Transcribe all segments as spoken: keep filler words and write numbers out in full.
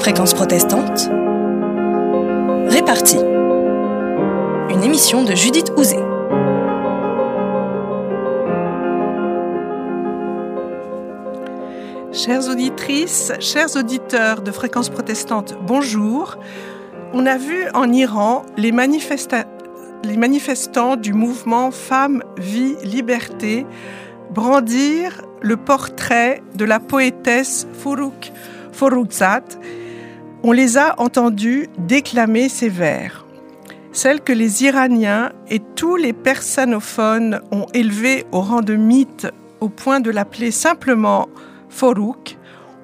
Fréquence protestante, Répartie. Une émission de Judith Ouzé. Chères auditrices, chers auditeurs de Fréquence protestante, bonjour. On a vu en Iran les, manifesta- les manifestants du mouvement Femmes, Vie, Liberté brandir le portrait de la poétesse Forough Foroughzad. On les a entendus déclamer ces vers. Celles que les Iraniens et tous les persanophones ont élevées au rang de mythe au point de l'appeler simplement Forough,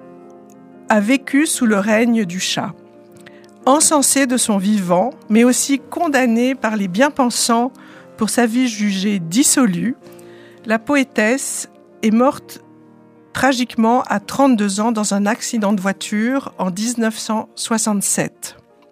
a vécu sous le règne du Shah. Encensée de son vivant, mais aussi condamnée par les bien-pensants pour sa vie jugée dissolue, la poétesse est morte tragiquement à trente-deux ans dans un accident de voiture en dix-neuf cent soixante-sept.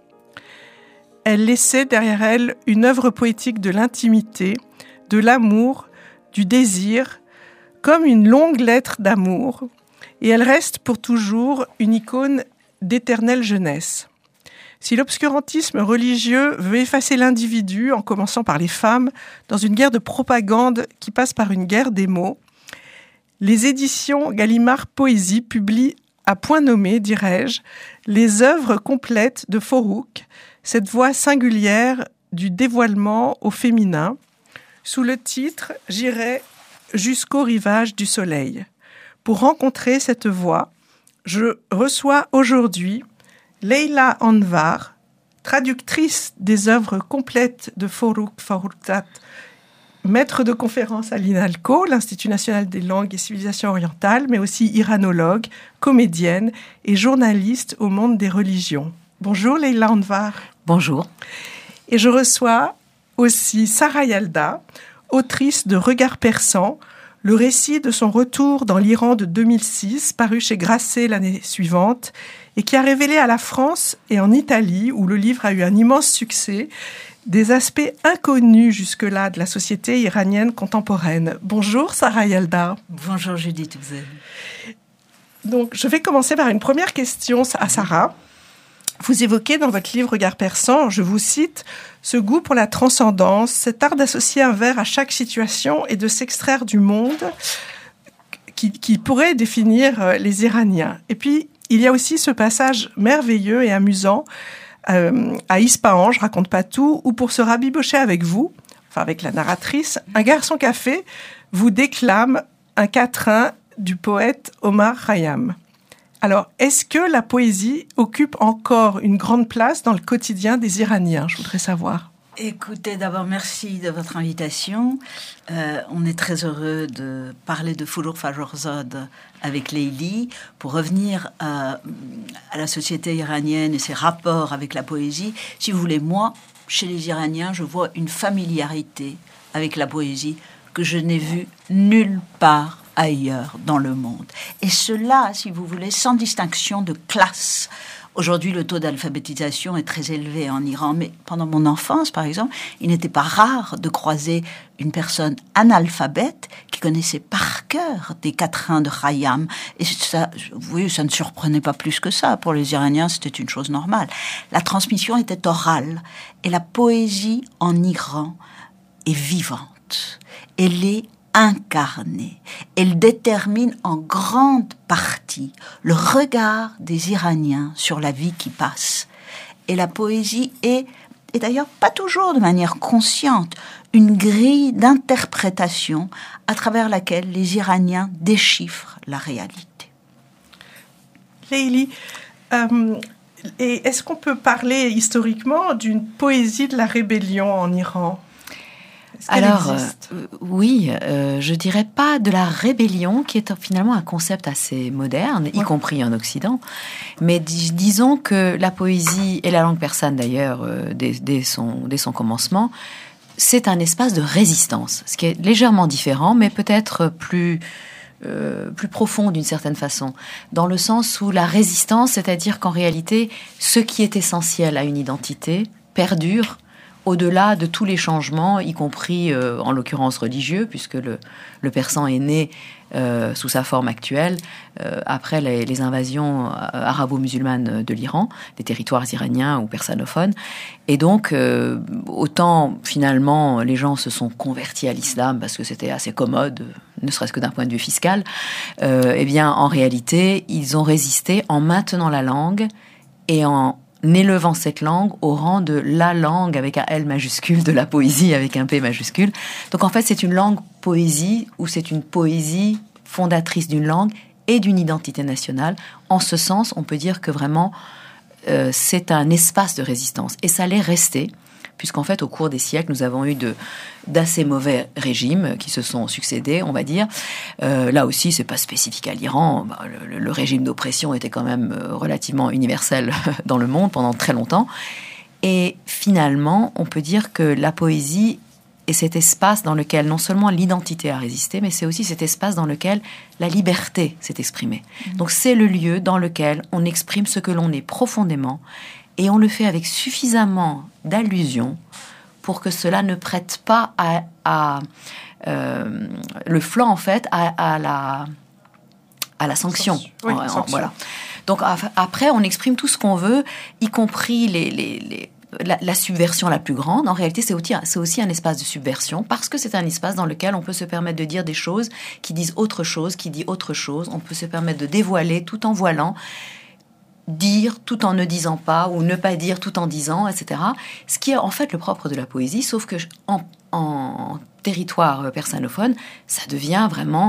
Elle laissait derrière elle une œuvre poétique de l'intimité, de l'amour, du désir, comme une longue lettre d'amour, et elle reste pour toujours une icône d'éternelle jeunesse. Si l'obscurantisme religieux veut effacer l'individu, en commençant par les femmes, dans une guerre de propagande qui passe par une guerre des mots, les éditions Gallimard Poésie publient à point nommé, dirais-je, les œuvres complètes de Forough, cette voix singulière du dévoilement au féminin, sous le titre « J'irai jusqu'au rivage du soleil ». Pour rencontrer cette voix, je reçois aujourd'hui Leila Anvar, traductrice des œuvres complètes de Forough Foroughzad, maître de conférence à l'INALCO, l'Institut national des langues et civilisations orientales, mais aussi iranologue, comédienne et journaliste au monde des religions. Bonjour Leila Anvar. Bonjour. Et je reçois aussi Sarah Yalda, autrice de Regards persans, le récit de son retour dans l'Iran de deux mille six, paru chez Grasset l'année suivante, et qui a révélé à la France et en Italie, où le livre a eu un immense succès, des aspects inconnus jusque-là de la société iranienne contemporaine. Bonjour Sarah Yalda. Bonjour Judith Ouzé. Donc, je vais commencer par une première question à Sarah. Vous évoquez dans votre livre Regards persans, je vous cite, ce goût pour la transcendance, cet art d'associer un vers à chaque situation et de s'extraire du monde qui, qui pourrait définir les Iraniens. Et puis, il y a aussi ce passage merveilleux et amusant euh, à Ispahan, je raconte pas tout, où pour se rabibocher avec vous, enfin avec la narratrice, un garçon café vous déclame un quatrain du poète Omar Khayyam. Alors, est-ce que la poésie occupe encore une grande place dans le quotidien des Iraniens ? Je voudrais savoir. Écoutez, d'abord, merci de votre invitation. Euh, on est très heureux de parler de Forough Foroughzad avec Leili. Pour revenir à, à la société iranienne et ses rapports avec la poésie, si vous voulez, moi, chez les Iraniens, je vois une familiarité avec la poésie que je n'ai vue nulle part ailleurs dans le monde. Et cela, si vous voulez, sans distinction de classe. Aujourd'hui, le taux d'alphabétisation est très élevé en Iran, mais pendant mon enfance, par exemple, il n'était pas rare de croiser une personne analphabète qui connaissait par cœur des quatrains de Khayyam. Et ça, oui, ça ne surprenait pas plus que ça. Pour les Iraniens, c'était une chose normale. La transmission était orale. Et la poésie en Iran est vivante. Elle est incarnée. Elle détermine en grande partie le regard des Iraniens sur la vie qui passe. Et la poésie est, et d'ailleurs pas toujours de manière consciente, une grille d'interprétation à travers laquelle les Iraniens déchiffrent la réalité. Leili, euh, et est-ce qu'on peut parler historiquement d'une poésie de la rébellion en Iran ? Alors, euh, oui, euh, je dirais pas de la rébellion, qui est finalement un concept assez moderne, ouais. Y compris en Occident. Mais dis- disons que la poésie, et la langue persane d'ailleurs, euh, dès, dès, son, dès son commencement, c'est un espace de résistance, ce qui est légèrement différent, mais peut-être plus... Euh, plus profond d'une certaine façon, dans le sens où la résistance, c'est-à-dire qu'en réalité, ce qui est essentiel à une identité perdure au-delà de tous les changements, y compris euh, en l'occurrence religieux, puisque le, le persan est né euh, sous sa forme actuelle euh, après les, les invasions arabo-musulmanes de l'Iran, des territoires iraniens ou persanophones. Et donc, euh, autant finalement les gens se sont convertis à l'islam parce que c'était assez commode, ne serait-ce que d'un point de vue fiscal, euh, eh bien en réalité, ils ont résisté en maintenant la langue et en élevant cette langue au rang de la langue avec un L majuscule, de la poésie avec un P majuscule. Donc en fait, c'est une langue poésie ou c'est une poésie fondatrice d'une langue et d'une identité nationale. En ce sens, on peut dire que vraiment, euh, c'est un espace de résistance. Et ça l'est resté, puisqu'en fait, au cours des siècles, nous avons eu de, d'assez mauvais régimes qui se sont succédés, on va dire. Euh, là aussi, c'est pas spécifique à l'Iran. Bah, le, le régime d'oppression était quand même relativement universel dans le monde pendant très longtemps. Et finalement, on peut dire que la poésie est cet espace dans lequel non seulement l'identité a résisté, mais c'est aussi cet espace dans lequel la liberté s'est exprimée. Mmh. Donc c'est le lieu dans lequel on exprime ce que l'on est profondément, et on le fait avec suffisamment d'allusions pour que cela ne prête pas à, à euh, le flanc en fait à, à la à la sanction. Oui, en, en, sanction. Voilà. Donc après, on exprime tout ce qu'on veut, y compris les, les, les La, la subversion la plus grande. En réalité, c'est aussi, c'est aussi un espace de subversion parce que c'est un espace dans lequel on peut se permettre de dire des choses qui disent autre chose, qui dit autre chose. On peut se permettre de dévoiler tout en voilant, dire tout en ne disant pas ou ne pas dire tout en disant, et cetera. Ce qui est en fait le propre de la poésie, sauf que en, en territoire persanophone, ça devient vraiment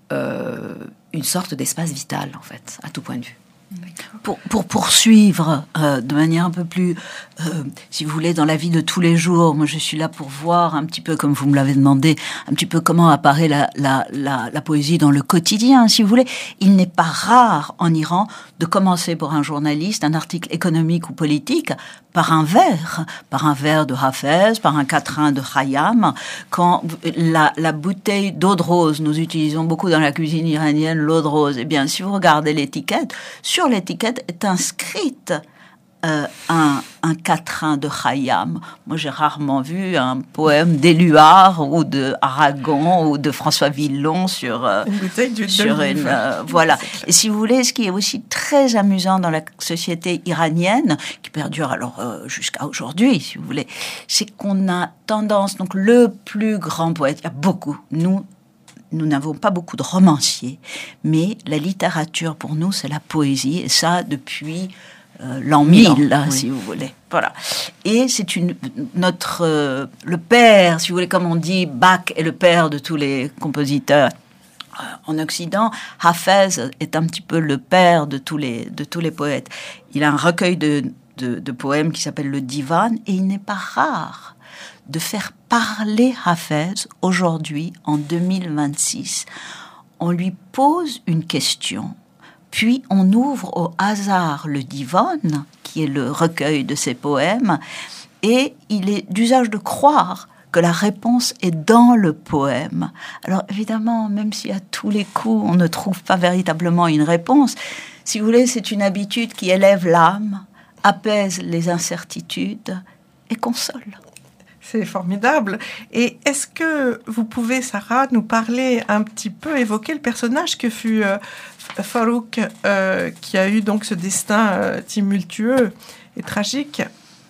euh, une sorte d'espace vital, en fait, à tout point de vue. Pour, pour poursuivre euh, de manière un peu plus, euh, si vous voulez, dans la vie de tous les jours, moi je suis là pour voir un petit peu, comme vous me l'avez demandé, un petit peu comment apparaît la, la, la, la poésie dans le quotidien, si vous voulez. Il n'est pas rare en Iran de commencer pour un journaliste un article économique ou politique par un vers, par un vers de Hafez, par un quatrain de Khayyam. Quand la, la bouteille d'eau de rose, nous utilisons beaucoup dans la cuisine iranienne l'eau de rose, eh bien si vous regardez l'étiquette, sur l'étiquette est inscrite euh, un, un quatrain de Khayyam. Moi, j'ai rarement vu un poème d'Éluard ou de Aragon ou de François Villon sur euh, une bouteille d'huile sur d'olive. une euh, voilà. Et si vous voulez, ce qui est aussi très amusant dans la société iranienne, qui perdure alors euh, jusqu'à aujourd'hui, si vous voulez, c'est qu'on a tendance, donc le plus grand poète, il y a beaucoup, nous. Nous n'avons pas beaucoup de romanciers, mais la littérature, pour nous, c'est la poésie, et ça depuis euh, l'an mille, là, oui. Si vous voulez. Voilà. Et c'est une notre euh, le père, si vous voulez, comme on dit, Bach est le père de tous les compositeurs euh, en Occident. Hafez est un petit peu le père de tous les de tous les poètes. Il a un recueil de de, de poèmes qui s'appelle le Divan, et il n'est pas rare de faire parler Hafez aujourd'hui, en deux mille vingt-six. On lui pose une question, puis on ouvre au hasard le Divan, qui est le recueil de ses poèmes, et il est d'usage de croire que la réponse est dans le poème. Alors évidemment, même si à tous les coups on ne trouve pas véritablement une réponse, si vous voulez, c'est une habitude qui élève l'âme, apaise les incertitudes et console. C'est formidable. Et est-ce que vous pouvez, Sarah, nous parler un petit peu, évoquer le personnage que fut euh, Farouk, euh, qui a eu donc ce destin euh, tumultueux et tragique?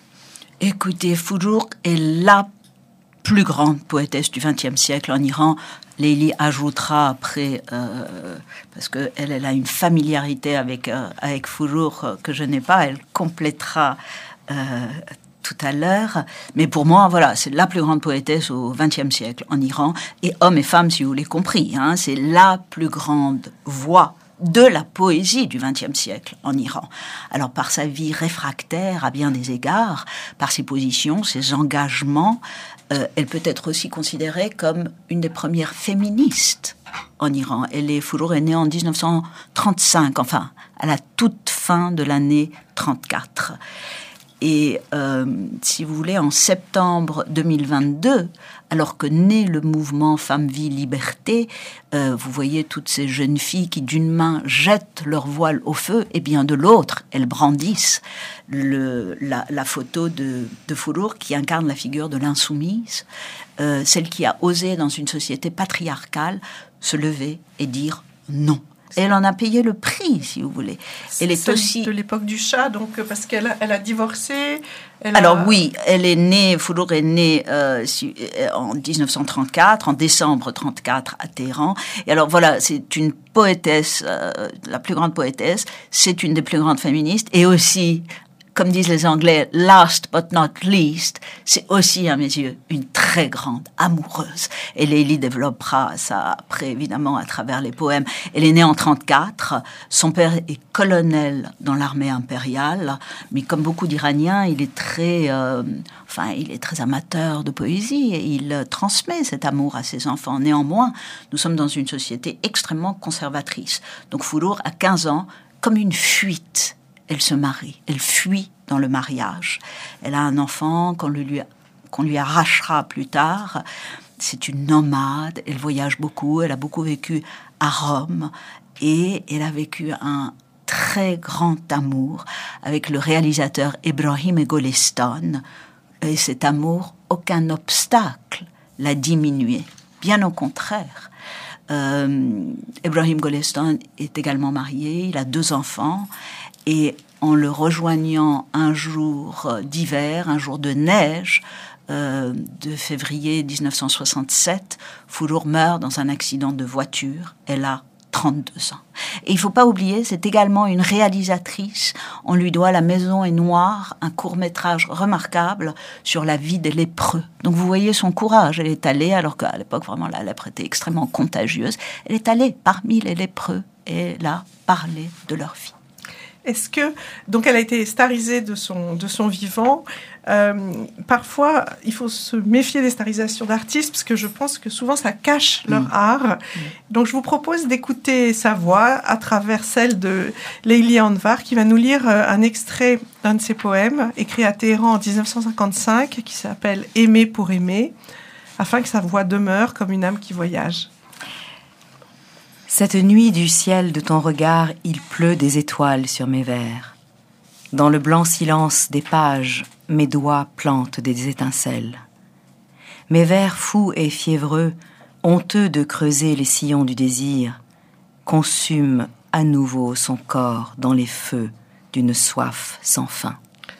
Écoutez, Foujour est la plus grande poétesse du vingtième siècle en Iran. Lélie ajoutera après, euh, parce qu'elle elle a une familiarité avec, euh, avec Foujour euh, que je n'ai pas, elle complétera euh, tout à l'heure, mais pour moi, voilà, c'est la plus grande poétesse au vingtième siècle en Iran, et hommes et femmes, si vous l'avez compris, hein, c'est la plus grande voix de la poésie du vingtième siècle en Iran. Alors, par sa vie réfractaire à bien des égards, par ses positions, ses engagements, euh, elle peut être aussi considérée comme une des premières féministes en Iran. Elle est, Foujour est née en dix-neuf cent trente-cinq, enfin, à la toute fin de l'année trente-quatre. Et euh, si vous voulez, en septembre deux mille vingt-deux, alors que naît le mouvement Femmes, Vie, Liberté, euh, vous voyez toutes ces jeunes filles qui d'une main jettent leur voile au feu, et bien de l'autre, elles brandissent le, la, la photo de, de Foulour qui incarne la figure de l'insoumise, euh, celle qui a osé dans une société patriarcale se lever et dire non. Et elle en a payé le prix, si vous voulez. Elle est Celle aussi de l'époque du chat, donc parce qu'elle a, elle a divorcé. Elle Alors a... oui, elle est née, Foulour est née euh, en dix-neuf cent trente-quatre, en décembre trente-quatre à Téhéran. Et alors voilà, c'est une poétesse, euh, la plus grande poétesse. C'est une des plus grandes féministes et aussi, comme disent les Anglais, last but not least, c'est aussi, à mes yeux, une très grande amoureuse. Et Leili développera ça après, évidemment, à travers les poèmes. Elle est née en trente-quatre. Son père est colonel dans l'armée impériale, mais comme beaucoup d'Iraniens, il est très, euh, enfin, il est très amateur de poésie et il transmet cet amour à ses enfants. Néanmoins, nous sommes dans une société extrêmement conservatrice. Donc Foulour, à quinze ans, comme une fuite, elle se marie, elle fuit dans le mariage. Elle a un enfant qu'on lui, qu'on lui arrachera plus tard. C'est une nomade, elle voyage beaucoup, elle a beaucoup vécu à Rome et elle a vécu un très grand amour avec le réalisateur Ebrahim Golestan. Et cet amour, aucun obstacle l'a diminué, bien au contraire. Euh, Ebrahim Golestan est également marié, il a deux enfants. Et en le rejoignant un jour d'hiver, un jour de neige, euh, de février dix-neuf cent soixante-sept, Foulour meurt dans un accident de voiture. Elle a trente-deux ans. Et il ne faut pas oublier, c'est également une réalisatrice. On lui doit La Maison est noire, un court-métrage remarquable sur la vie des lépreux. Donc vous voyez son courage. Elle est allée, alors qu'à l'époque, vraiment, la lèpre était extrêmement contagieuse. Elle est allée parmi les lépreux et elle a parlé de leur vie. Est-ce que, donc elle a été starisée de son, de son vivant. Euh, parfois, il faut se méfier des starisations d'artistes parce que je pense que souvent ça cache leur mmh. art. Mmh. Donc je vous propose d'écouter sa voix à travers celle de Leili Anvar qui va nous lire un extrait d'un de ses poèmes écrit à Téhéran en dix-neuf cent cinquante-cinq qui s'appelle « Aimer pour aimer » afin que sa voix demeure comme une âme qui voyage. Cette nuit du ciel de ton regard, il pleut des étoiles sur mes vers. Dans le blanc silence des pages, mes doigts plantent des étincelles. Mes vers fous et fiévreux, honteux de creuser les sillons du désir, consument à nouveau son corps dans les feux d'une soif sans fin.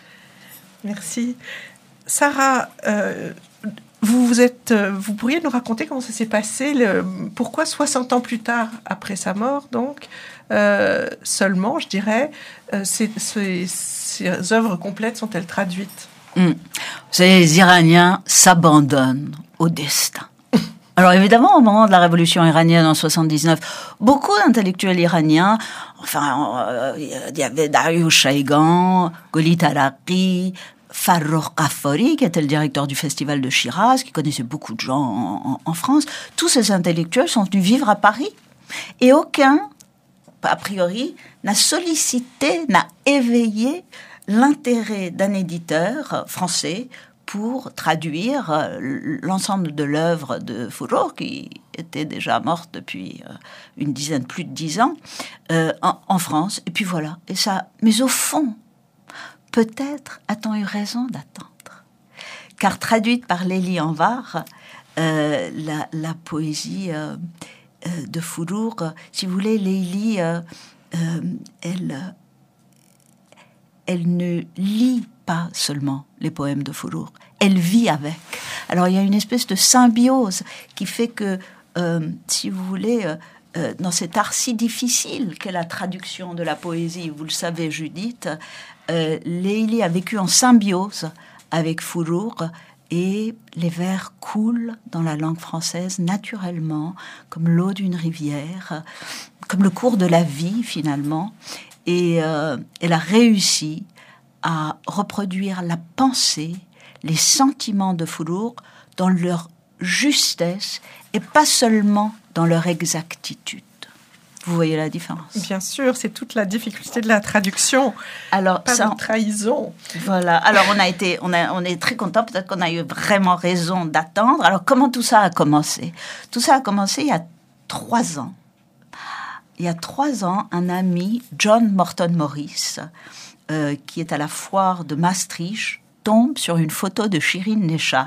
Merci. Sarah, euh, vous, vous, êtes, vous pourriez nous raconter comment ça s'est passé, le, pourquoi soixante ans plus tard, après sa mort, donc, euh, seulement, je dirais, euh, ces, ces, ces œuvres complètes sont-elles traduites ? mmh. Vous savez, les Iraniens s'abandonnent au destin. Alors évidemment, au moment de la révolution iranienne en soixante-dix-neuf, beaucoup d'intellectuels iraniens, enfin, euh, il y avait Dariush Shaïgan, Goli Taraqi, Farrokh Ghaffari, qui était le directeur du festival de Shiraz, qui connaissait beaucoup de gens en, en, en France. Tous ces intellectuels sont venus vivre à Paris. Et aucun, a priori, n'a sollicité, n'a éveillé l'intérêt d'un éditeur français pour traduire l'ensemble de l'œuvre de Foulour, qui était déjà morte depuis une dizaine, plus de dix ans, euh, en, en France. Et puis voilà. Et ça, mais au fond, peut-être a-t-on eu raison d'attendre. Car traduite par Leili Anvar, euh, la, la poésie euh, euh, de Foulour, euh, si vous voulez, Leili, euh, euh, elle, elle ne lit pas seulement les poèmes de Foulour, elle vit avec. Alors il y a une espèce de symbiose qui fait que, euh, si vous voulez, euh, euh, dans cet art si difficile qu'est la traduction de la poésie, vous le savez Judith, euh, Leili a vécu en symbiose avec Foulour et les vers coulent dans la langue française naturellement, comme l'eau d'une rivière, comme le cours de la vie finalement, et euh, elle a réussi à reproduire la pensée, les sentiments de Foulour dans leur justesse et pas seulement dans leur exactitude. Vous voyez la différence? Bien sûr, c'est toute la difficulté de la traduction. Alors, pas ça, de trahison. Voilà. Alors, on a été, on a, on est très content. Peut-être qu'on a eu vraiment raison d'attendre. Alors, comment tout ça a commencé? Tout ça a commencé il y a trois ans. Il y a trois ans, un ami, John Morton Morris, euh, qui est à la foire de Maastricht, tombe sur une photo de Shirin Neshat,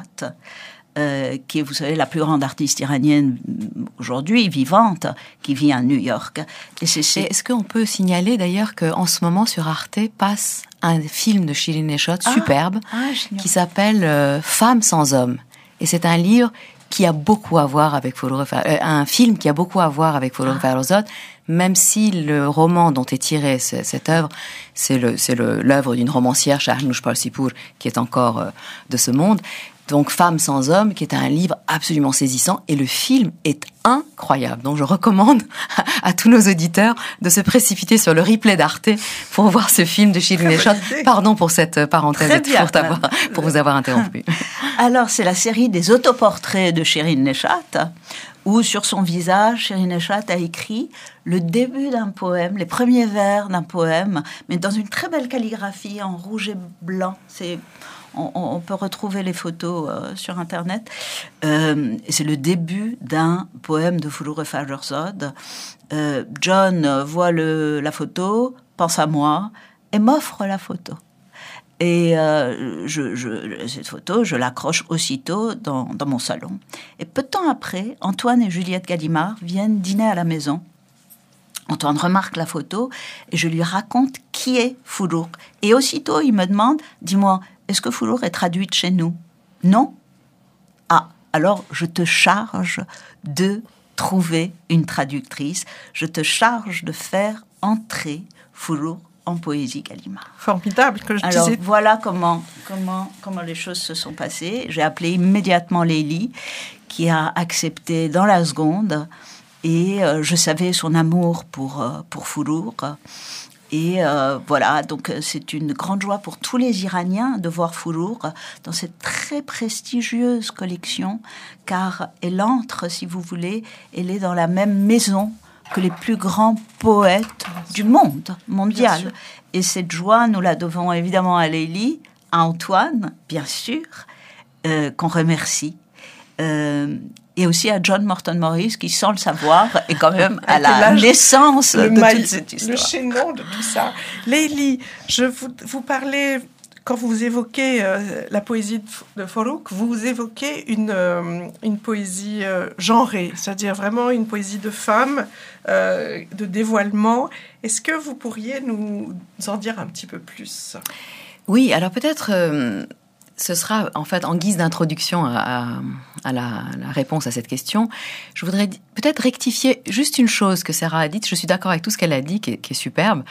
euh, qui est, vous savez, la plus grande artiste iranienne aujourd'hui, vivante, qui vit à New York. Et c'est, c'est... Est-ce qu'on peut signaler d'ailleurs qu'en ce moment sur Arte passe un film de Shirin Neshat ah, superbe ah, qui s'appelle euh, Femmes sans hommes. Et c'est un livre qui a beaucoup à voir avec Foulour, euh, un film qui a beaucoup à voir avec Foulour Farrokhzad, même si le roman dont est tirée cette œuvre, c'est, le, c'est le, l'œuvre d'une romancière, Shahnoush Parsipour, qui est encore euh, de ce monde. Donc, Femmes sans hommes, qui est un livre absolument saisissant, et le film est incroyable. Donc, je recommande à, à tous nos auditeurs de se précipiter sur le replay d'Arte pour voir ce film de Shirin Neshat. Pardon pour cette parenthèse bien, pour, avoir, pour vous avoir interrompu. Alors, c'est la série des autoportraits de Shirin Neshat, où sur son visage, Shirin Neshat a écrit le début d'un poème, les premiers vers d'un poème, mais dans une très belle calligraphie en rouge et blanc. C'est... On, on peut retrouver les photos euh, sur Internet. Euh, c'est le début d'un poème de Foulour Farrokhzad. Euh, John voit le, la photo, pense à moi et m'offre la photo. Et euh, je, je, cette photo, je l'accroche aussitôt dans, dans mon salon. Et peu de temps après, Antoine et Juliette Gallimard viennent dîner à la maison. Antoine remarque la photo et je lui raconte qui est Foulour. Et aussitôt, il me demande, dis-moi, est-ce que Foulour est traduite chez nous? Non? Ah, alors je te charge de trouver une traductrice. Je te charge de faire entrer Foulour en poésie Gallimard. Formidable que je alors, disais. Voilà comment, comment, comment les choses se sont passées. J'ai appelé immédiatement Lélie, qui a accepté dans la seconde. Et euh, je savais son amour pour, euh, pour Foulour. Et euh, voilà, donc c'est une grande joie pour tous les Iraniens de voir Foulour dans cette très prestigieuse collection, car elle entre, si vous voulez, elle est dans la même maison que les plus grands poètes du monde mondial. Et cette joie, nous la devons évidemment à Lélie, à Antoine, bien sûr, euh, qu'on remercie. Euh, et aussi à John Morton Morris, qui, sans le savoir, est quand même à la naissance de maille, toute cette histoire. Le chaînon de tout ça. Lélie, je vous, vous parlez, quand vous évoquez euh, la poésie de, de Foulour, vous évoquez une, euh, une poésie euh, genrée, c'est-à-dire vraiment une poésie de femme, euh, de dévoilement. Est-ce que vous pourriez nous en dire un petit peu plus? Oui, alors peut-être... Euh... Ce sera en fait en guise d'introduction à, à la, la réponse à cette question. Je voudrais peut-être rectifier juste une chose que Sarah a dite. Je suis d'accord avec tout ce qu'elle a dit, qui est, qui est superbe.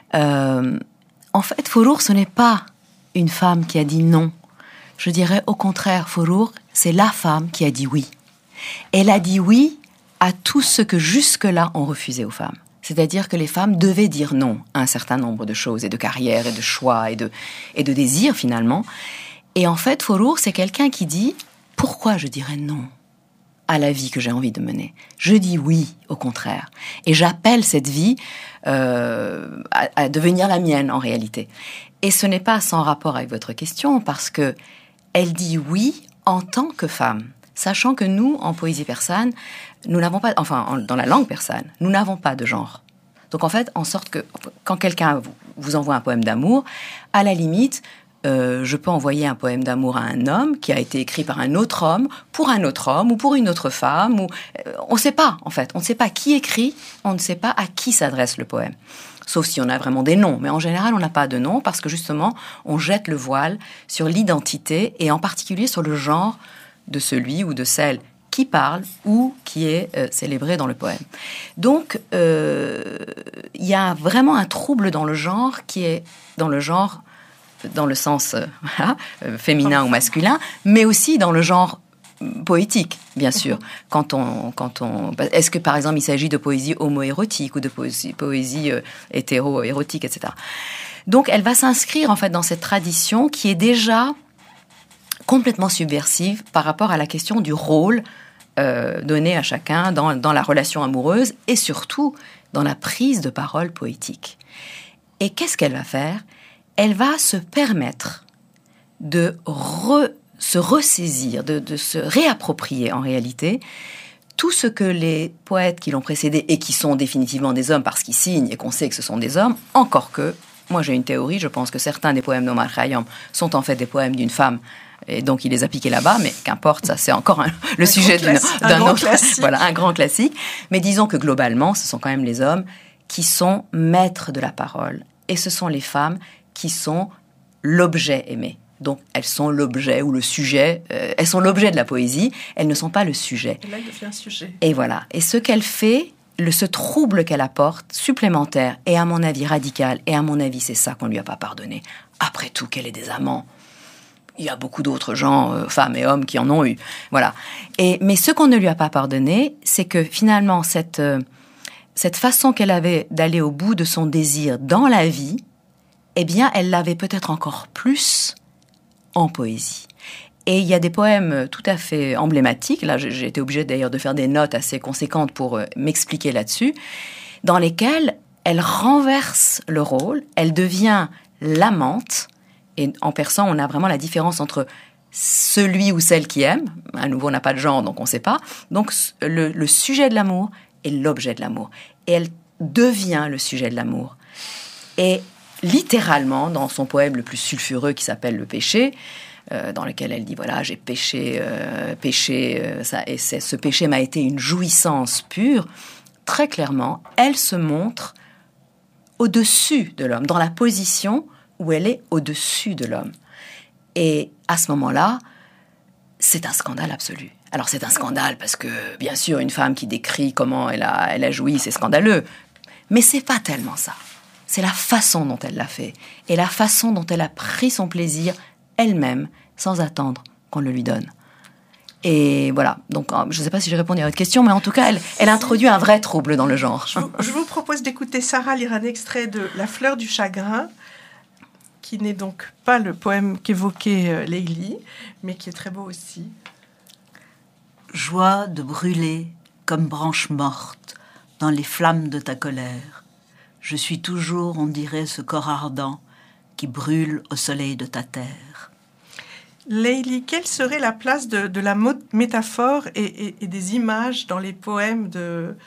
Euh, en fait, Foulour, ce n'est pas une femme qui a dit non. Je dirais au contraire, Foulour, c'est la femme qui a dit oui. Elle a dit oui à tout ce que jusque-là on refusait aux femmes. C'est-à-dire que les femmes devaient dire non à un certain nombre de choses, et de carrières, et de choix, et de, et de désirs finalement. Et en fait, Foulour, c'est quelqu'un qui dit « Pourquoi je dirais non à la vie que j'ai envie de mener ? Je dis oui, au contraire. Et j'appelle cette vie euh, à, à devenir la mienne, en réalité. » Et ce n'est pas sans rapport avec votre question, parce que elle dit oui en tant que femme, sachant que nous, en poésie persane, nous n'avons pas, enfin, en, dans la langue persane, nous n'avons pas de genre. Donc en fait, en sorte que quand quelqu'un vous, vous envoie un poème d'amour, à la limite... Euh, je peux envoyer un poème d'amour à un homme qui a été écrit par un autre homme, pour un autre homme ou pour une autre femme. Ou, euh, on ne sait pas, en fait. On ne sait pas qui écrit, on ne sait pas à qui s'adresse le poème. Sauf si on a vraiment des noms. Mais en général, on n'a pas de nom parce que justement, on jette le voile sur l'identité et en particulier sur le genre de celui ou de celle qui parle ou qui est euh, célébré dans le poème. Donc, euh, il y a vraiment un trouble dans le genre qui est dans le genre... dans le sens euh, voilà, euh, féminin ou masculin, mais aussi dans le genre poétique, bien sûr. Quand on, quand on, est-ce que, par exemple, il s'agit de poésie homo-érotique ou de poésie, poésie euh, hétéro-érotique, et cetera. Donc, elle va s'inscrire, en fait, dans cette tradition qui est déjà complètement subversive par rapport à la question du rôle euh, donné à chacun dans, dans la relation amoureuse et surtout dans la prise de parole poétique. Et qu'est-ce qu'elle va faire ? Elle va se permettre de re, se ressaisir, de, de se réapproprier en réalité tout ce que les poètes qui l'ont précédé et qui sont définitivement des hommes parce qu'ils signent et qu'on sait que ce sont des hommes, encore que, moi j'ai une théorie, je pense que certains des poèmes d'Omar Khayyam sont en fait des poèmes d'une femme, et donc il les a piqués là-bas, mais qu'importe, ça c'est encore un, le un sujet d'une, d'un autre, classique. Voilà, un grand classique. Mais disons que globalement, ce sont quand même les hommes qui sont maîtres de la parole, et ce sont les femmes qui sont l'objet aimé. Donc, elles sont l'objet ou le sujet, euh, elles sont l'objet de la poésie, elles ne sont pas le sujet. Et là, il devient un sujet. Et voilà. Et ce qu'elle fait, le, ce trouble qu'elle apporte, supplémentaire, et à mon avis radical, et à mon avis, c'est ça qu'on lui a pas pardonné. Après tout, qu'elle ait des amants. Il y a beaucoup d'autres gens, euh, femmes et hommes, qui en ont eu. Voilà. Et, mais ce qu'on ne lui a pas pardonné, c'est que finalement, cette, euh, cette façon qu'elle avait d'aller au bout de son désir dans la vie, eh bien, elle l'avait peut-être encore plus en poésie. Et il y a des poèmes tout à fait emblématiques, là j'ai été obligée d'ailleurs de faire des notes assez conséquentes pour m'expliquer là-dessus, dans lesquels elle renverse le rôle, elle devient l'amante, et en persan on a vraiment la différence entre celui ou celle qui aime, à nouveau on n'a pas de genre donc on ne sait pas, donc le, le sujet de l'amour et l'objet de l'amour. Et elle devient le sujet de l'amour. Et littéralement, dans son poème le plus sulfureux qui s'appelle « Le péché », euh, dans lequel elle dit « Voilà, j'ai péché, euh, péché, euh, ça, et c'est, ce péché m'a été une jouissance pure », très clairement, elle se montre au-dessus de l'homme, dans la position où elle est au-dessus de l'homme. Et à ce moment-là, c'est un scandale absolu. Alors c'est un scandale parce que, bien sûr, une femme qui décrit comment elle a, elle a joui, c'est scandaleux. Mais c'est pas tellement ça. C'est la façon dont elle l'a fait et la façon dont elle a pris son plaisir elle-même sans attendre qu'on le lui donne. Et voilà, donc je ne sais pas si j'ai répondu à votre question, mais en tout cas, elle, elle introduit un vrai trouble dans le genre. Je vous, je vous propose d'écouter Sarah lire un extrait de La fleur du chagrin, qui n'est donc pas le poème qu'évoquait euh, Leili, mais qui est très beau aussi. Joie de brûler comme branche morte dans les flammes de ta colère. Je suis toujours, on dirait, ce corps ardent qui brûle au soleil de ta terre. Leili, quelle serait la place de, de la métaphore et, et, et des images dans les poèmes de,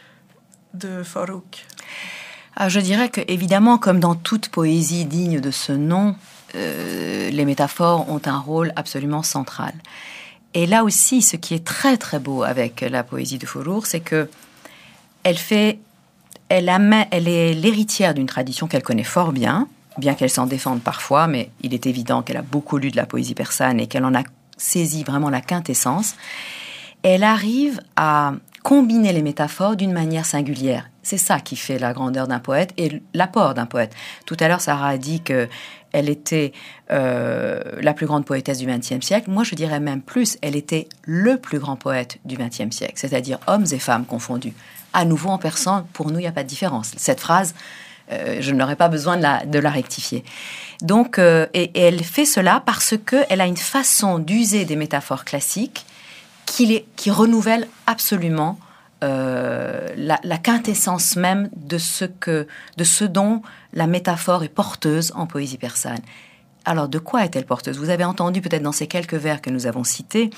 de Farrokh ? Ah, je dirais que, évidemment, comme dans toute poésie digne de ce nom, euh, les métaphores ont un rôle absolument central. Et là aussi, ce qui est très très beau avec la poésie de Farrokh, c'est que elle fait... Elle, amène, elle est l'héritière d'une tradition qu'elle connaît fort bien, bien qu'elle s'en défende parfois, mais il est évident qu'elle a beaucoup lu de la poésie persane et qu'elle en a saisi vraiment la quintessence. Elle arrive à combiner les métaphores d'une manière singulière. C'est ça qui fait la grandeur d'un poète et l'apport d'un poète. Tout à l'heure, Sarah a dit qu'elle était euh, la plus grande poétesse du vingtième siècle. Moi, je dirais même plus, elle était le plus grand poète du vingtième siècle, c'est-à-dire hommes et femmes confondus. À nouveau, en persan, pour nous, il n'y a pas de différence. Cette phrase, euh, je n'aurais pas besoin de la, de la rectifier. Donc, euh, et, et elle fait cela parce qu'elle a une façon d'user des métaphores classiques qui, les, qui renouvelle absolument euh, la, la quintessence même de ce, que, de ce dont la métaphore est porteuse en poésie persane. Alors, de quoi est-elle porteuse ? Vous avez entendu peut-être dans ces quelques vers que nous avons cités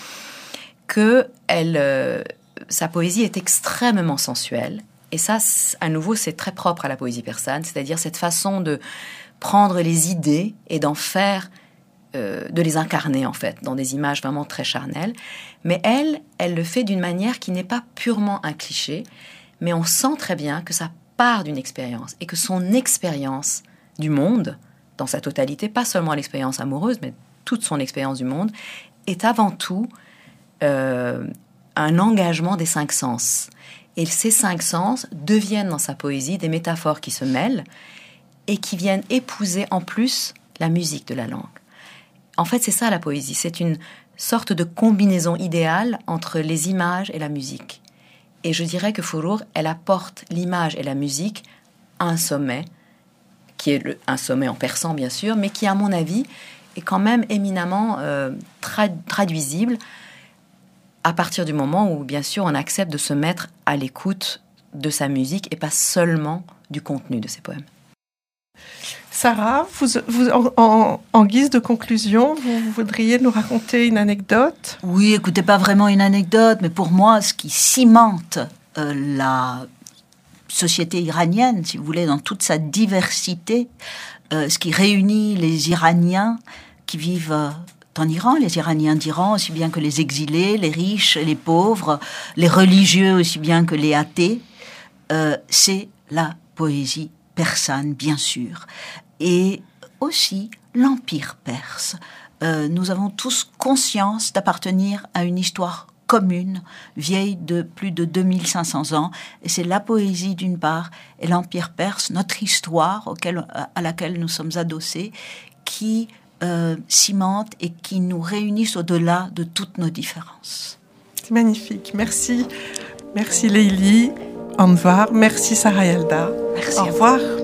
que elle... Euh, sa poésie est extrêmement sensuelle. Et ça, à nouveau, c'est très propre à la poésie persane, c'est-à-dire cette façon de prendre les idées et d'en faire, euh, de les incarner, en fait, dans des images vraiment très charnelles. Mais elle, elle le fait d'une manière qui n'est pas purement un cliché, mais on sent très bien que ça part d'une expérience et que son expérience du monde, dans sa totalité, pas seulement l'expérience amoureuse, mais toute son expérience du monde, est avant tout... Euh, un engagement des cinq sens. Et ces cinq sens deviennent dans sa poésie des métaphores qui se mêlent et qui viennent épouser en plus la musique de la langue. En fait, c'est ça la poésie. C'est une sorte de combinaison idéale entre les images et la musique. Et je dirais que Farrokh, elle apporte l'image et la musique à un sommet, qui est le, un sommet en persan bien sûr, mais qui à mon avis est quand même éminemment euh, tra- traduisible à partir du moment où, bien sûr, on accepte de se mettre à l'écoute de sa musique et pas seulement du contenu de ses poèmes. Sarah, vous, vous, en, en, en guise de conclusion, vous, vous voudriez nous raconter une anecdote ? Oui, écoutez, pas vraiment une anecdote, mais pour moi, ce qui cimente euh, la société iranienne, si vous voulez, dans toute sa diversité, euh, ce qui réunit les Iraniens qui vivent euh, en Iran, les Iraniens d'Iran, aussi bien que les exilés, les riches, les pauvres, les religieux, aussi bien que les athées, euh, c'est la poésie persane, bien sûr, et aussi l'Empire perse. Euh, nous avons tous conscience d'appartenir à une histoire commune, vieille de plus de deux mille cinq cents ans, et c'est la poésie d'une part, et l'Empire perse, notre histoire auquel, à laquelle nous sommes adossés, qui euh, cimente et qui nous réunissent au-delà de toutes nos différences. C'est magnifique, merci. Merci Leili Anvar, merci Sarah Yalda. Merci. Au revoir.